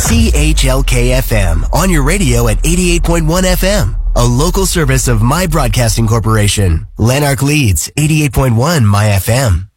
CHLK-FM, on your radio at 88.1 FM. A local service of My Broadcasting Corporation. Lanark Leeds, 88.1 My FM.